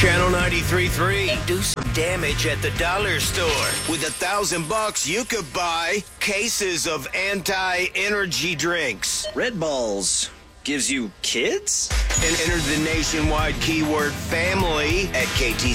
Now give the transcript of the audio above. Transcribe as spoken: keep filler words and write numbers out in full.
Channel ninety-three point three. Do some damage at the dollar store. With a thousand bucks, you could buy cases of anti-energy drinks. Red Balls gives you kids? And enter the nationwide keyword family at K T